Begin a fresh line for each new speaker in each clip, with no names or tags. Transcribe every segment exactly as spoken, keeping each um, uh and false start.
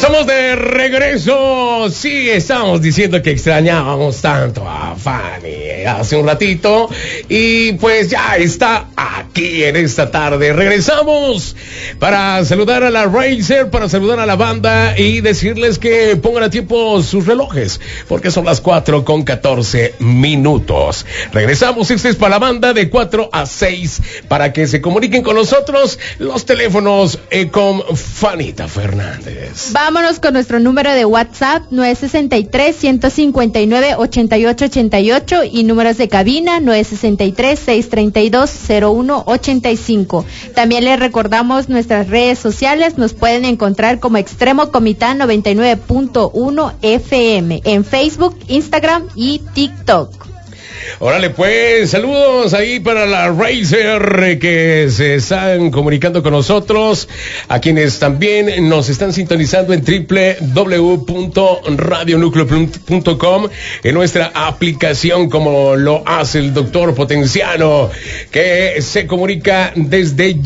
Estamos de regreso. Sí, estábamos diciendo que extrañábamos tanto a Fanny hace un ratito. Y pues ya está aquí en esta tarde. Regresamos para saludar a la Racer, para saludar a la banda y decirles que pongan a tiempo sus relojes, porque son las cuatro con catorce minutos. Regresamos, este es para la banda de cuatro a seis, para que se comuniquen con nosotros. Los teléfonos eh, con Fanita Fernández.
Vámonos con nuestro número de WhatsApp, nueve seis tres, uno cinco nueve, ocho ocho ocho ocho, y números de cabina, nueve seis tres, seis tres dos, cero uno ocho cinco. También les recordamos nuestras redes sociales, nos pueden encontrar como Extremo Comitán noventa y nueve punto uno F M en Facebook, Instagram y TikTok.
Órale pues, saludos ahí para la Racer que se están comunicando con nosotros, a quienes también nos están sintonizando en doble u doble u doble u punto radio núcleo punto com, en nuestra aplicación, como lo hace el doctor Potenciano, que se comunica desde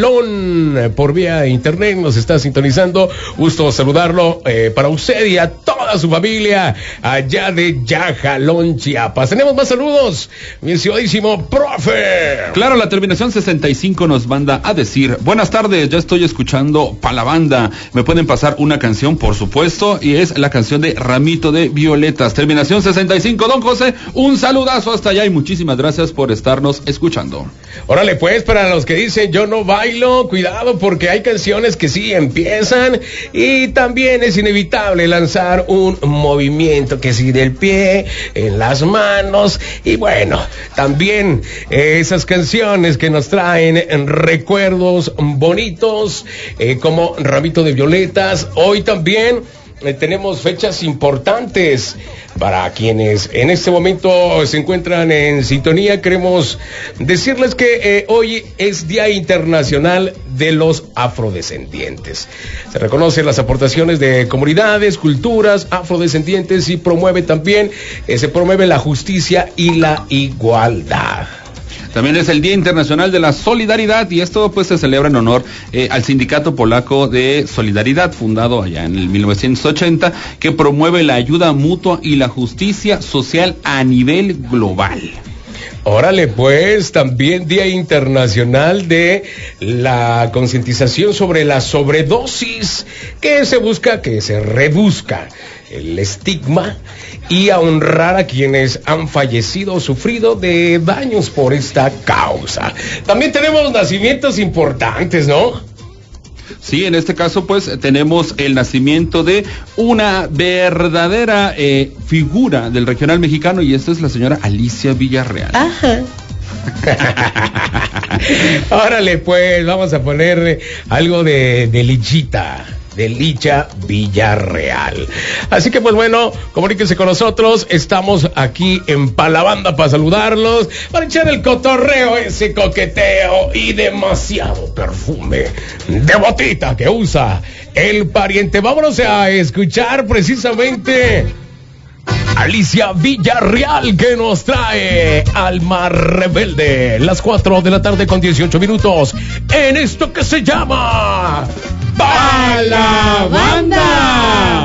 Yajalón por vía de internet, nos está sintonizando. Gusto saludarlo eh, para usted y a toda su familia allá de Yajalón, Chiapas. Tenemos más saludos. Mi estimadísimo profe.
Claro, la terminación sesenta y cinco nos manda a decir: buenas tardes, ya estoy escuchando pa' la banda. ¿Me pueden pasar una canción? Por supuesto, y es la canción de Ramito de Violetas. Terminación sesenta y cinco, don José, un saludazo hasta allá y muchísimas gracias por estarnos escuchando.
Órale pues, para los que dicen yo no bailo, cuidado, porque hay canciones que sí empiezan y también es inevitable lanzar un movimiento, que sí del pie, en las manos. Y bueno, también eh, esas canciones que nos traen recuerdos bonitos, eh, como Ramito de Violetas. Hoy también eh, tenemos fechas importantes para quienes en este momento se encuentran en sintonía. Queremos decirles que eh, hoy es Día Internacional de los Afrodescendientes. Se reconocen las aportaciones de comunidades, culturas afrodescendientes y promueve también, eh, se promueve la justicia y la igualdad.
También es el Día Internacional de la Solidaridad, y esto pues se celebra en honor eh, al Sindicato Polaco de Solidaridad, fundado allá en el mil novecientos ochenta, que promueve la ayuda mutua y la justicia social a nivel global.
Órale pues, también Día Internacional de la concientización sobre la sobredosis, que se busca, que se rebusca el estigma y a honrar a quienes han fallecido o sufrido de daños por esta causa. También tenemos nacimientos importantes, ¿no?
Sí, en este caso pues tenemos el nacimiento de una verdadera eh, figura del regional mexicano, y esta es la señora Alicia Villarreal.
Ajá.
Órale pues, vamos a poner algo de, de Lichita, de Licha Villarreal. Así que pues bueno, comuníquense con nosotros, estamos aquí en Pa' la Banda para saludarlos, para echar el cotorreo, ese coqueteo y demasiado perfume de botita que usa el pariente. Vámonos a escuchar precisamente Alicia Villarreal, que nos trae Alma Rebelde, las cuatro de la tarde con dieciocho minutos, en esto que se llama Pa' la Banda.